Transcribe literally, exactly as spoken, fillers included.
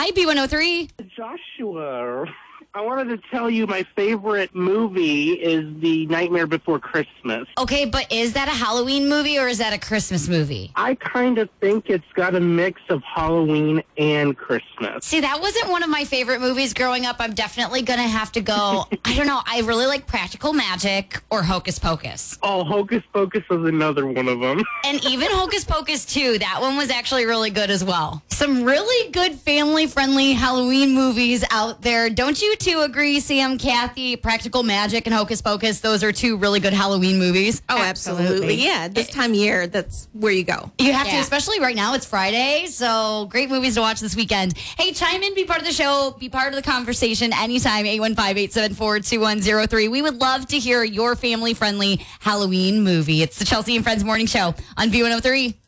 Hi, B one oh three. Joshua, I wanted to tell you my favorite movie is The Nightmare Before Christmas. Okay, but is that a Halloween movie or is that a Christmas movie? I kind of think it's got a mix of Halloween and Christmas. See, that wasn't one of my favorite movies growing up. I'm definitely going to have to go. I don't know. I really like Practical Magic or Hocus Pocus. Oh, Hocus Pocus was another one of them. And even Hocus Pocus two, that one was actually really good as well. Some really good family-friendly Halloween movies out there. Don't you two agree, Sam, Kathy? Practical Magic and Hocus Pocus, those are two really good Halloween movies. Oh, absolutely. absolutely. Yeah, this time of year, that's where you go. You have yeah. to, especially right now. It's Friday, so great movies to watch this weekend. Hey, chime in, be part of the show, be part of the conversation anytime, eight one five, eight seven four, two one zero three. We would love to hear your family-friendly Halloween movie. It's the Chelsea and Friends Morning Show on B one oh three.